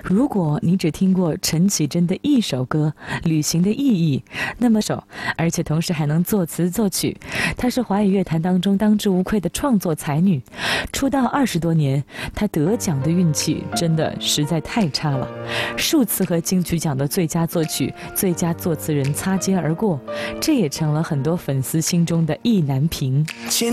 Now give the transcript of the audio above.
如果你只听过陈绮贞的一首歌《旅行的意义》，那么而且同时还能作词作曲，她是华语乐坛当中当之无愧的创作才女。出道20多年，她得奖的运气真的实在太差了，数次和金曲奖的最佳作曲、最佳作词人擦肩而过，这也成了很多粉丝心中的意难平。